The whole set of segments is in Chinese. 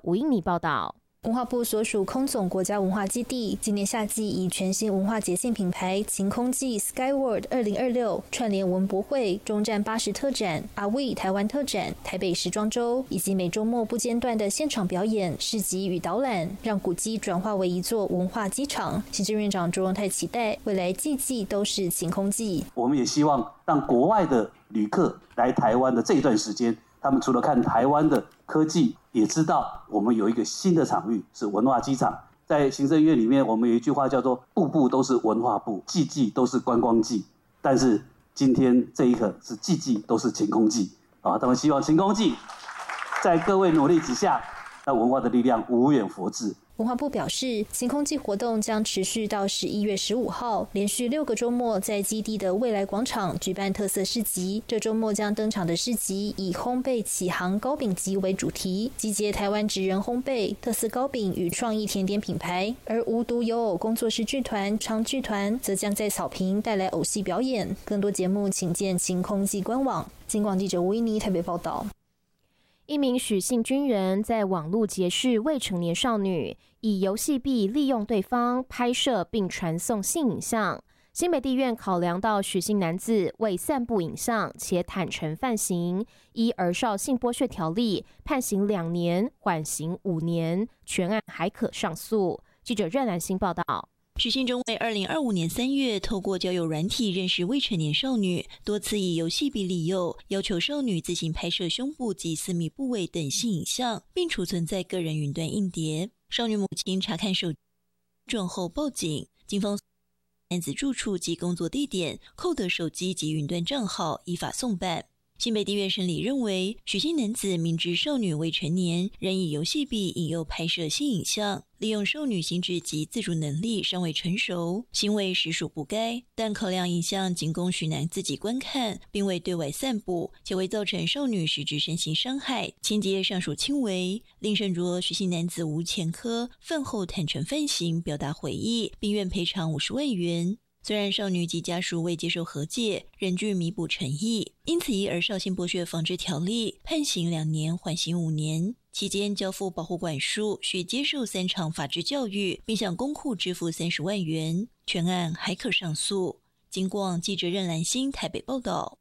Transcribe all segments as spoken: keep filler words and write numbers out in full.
吴英妮报道。 文化部所属空总国家文化基地今年夏季以全新文化节庆品牌晴空季 Skyward 二零二六串联文博会、中站八十特展、阿威台湾特展、台北时装周，以及每周末不间断的现场表演、市集与导览，让古迹转化为一座文化机场。行政院长卓荣泰期待未来季季都是晴空季。 我们也希望让国外的旅客来台湾的这一段时间，他们除了看台湾的科技，也知道我们有一个新的场域是文化机场。在行政院里面，我们有一句话叫做步步都是文化部，季季都是观光季。但是今天这一刻是季季都是晴空季啊！他们希望晴空季在各位努力之下，那文化的力量无远弗至。 文化部表示，晴空季活动将持续到十一月十五号，连续六个周末在基地的未来广场举办特色市集。这周末将登场的市集以烘焙启航糕饼集为主题，集结台湾职人烘焙、特色糕饼与创意甜点品牌。而无独有偶工作室剧团、长剧团则将在草坪带来偶戏表演。更多节目请见晴空季官网。金广记者吴依妮台北报道。 一名许姓军人在网络结识未成年少女，以游戏币利用对方拍摄并传送性影像。新北地院考量到许姓男子为散布影像且坦诚犯行，依儿少性剥削条例判刑两年，缓刑五年，全案还可上诉。记者任兰欣报道。 许姓中为二零二五年三月透过交友软体认识未成年少女，多次以游戏币利诱，要求少女自行拍摄胸部及私密部位等性影像，并储存在个人云端硬碟。少女母亲查看手机状后报警，警方男子住处及工作地点，扣得手机及云端账号，依法送办。新北地院审理认为，许姓男子明知少女未成年，仍以游戏币引诱拍摄性影像，利用少女心智及自主能力尚未成熟，行为实属不该。但考量影像仅供许男自己观看，并未对外散布，且未造成少女实质身心伤害，情节尚属轻微。令审酌许姓男子无前科，犯后坦诚犯行，表达悔意，并愿赔偿五十万元。虽然少女及家属未接受和解，仍具弥补诚意，因此依儿少性剥削防治条例判刑两年，缓刑五年。期间交付保护管束，需接受三场法治教育，并向公库支付三十万元。全案还可上诉。金广记者任兰欣台北报道。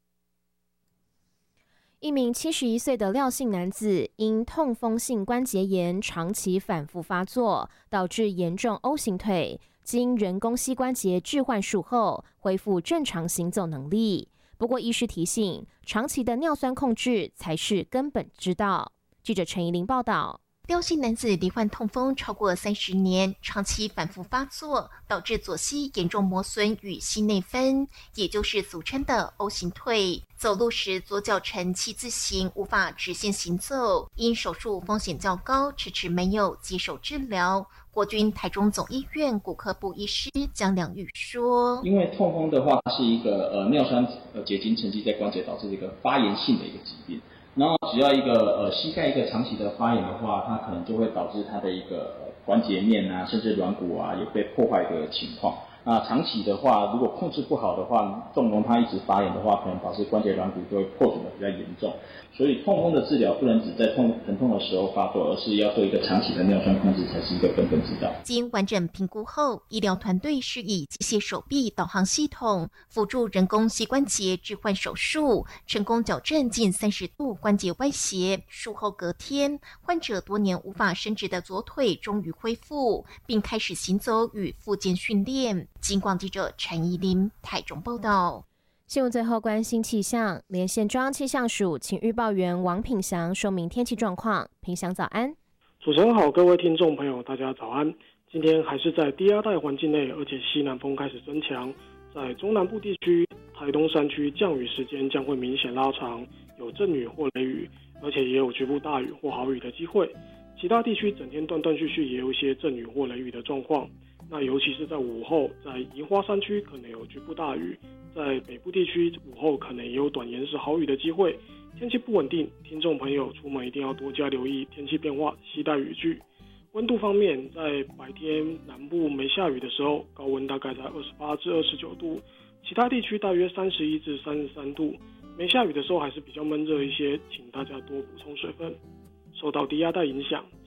一名七十一岁的廖姓男子因痛风性关节炎长期反复发作，导致严重 O 型腿，经人工膝关节置换术后恢复正常行走能力。不过医师提醒，长期的尿酸控制才是根本之道。记者陈怡玲报道。 廖姓男子罹患痛风超过三十年，长期反复发作，导致左膝严重磨损与膝内分，也就是俗称的 O 型腿。走路时左脚呈七字形，无法直线行走，因手术风险较高，迟迟没有接受治疗。国军台中总医院骨科部医师江良宇说：“ 因为痛风的话是一个呃尿酸呃结晶沉积在关节，导致一个发炎性的一个疾病。然后只要一个呃膝盖一个长期的发炎的话，它可能就会导致它的一个、呃、关节面啊，甚至软骨啊有被破坏的情况。那长期的话，如果控制不好的话，纵容它一直发炎的话，可能导致关节软骨就会破损的比较严重。所以痛风的治疗不能只在痛疼痛的时候发作，而是要做一个长期的尿酸控制，才是一个根本之道。” 经完整评估后，医疗团队是以机械手臂导航系统辅助人工膝关节置换手术，成功矫正近三十度关节歪斜。术后隔天，患者多年无法伸直的左腿终于恢复，并开始行走与复健训练。金广记者陈怡琳台中报道。 新闻最后关心气象，连线中央气象署请预报员王品祥说明天气状况。品祥早安。 主持人好，各位听众朋友大家早安。今天还是在低压带环境内，而且西南风开始增强，在中南部地区、台东山区降雨时间将会明显拉长，有阵雨或雷雨，而且也有局部大雨或豪雨的机会。其他地区整天断断续续也有一些阵雨或雷雨的状况。那尤其是在午后，在宜花山区可能有局部大雨，在北部地区午后可能也有短延时豪雨的机会。天气不稳定，听众朋友出门一定要多加留意天气变化，携带雨具。温度方面，在白天南部没下雨的时候，高温大概在二十八至二十九度，其他地区大约三十一至三十三度。没下雨的时候还是比较闷热一些，请大家多补充水分。受到低压带影响，